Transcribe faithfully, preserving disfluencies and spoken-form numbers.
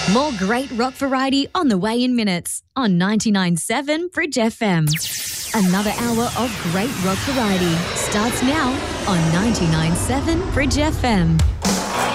More great rock variety on the way in minutes on ninety-nine point seven Bridge F M. Another hour of great rock variety starts now on ninety-nine point seven Bridge F M.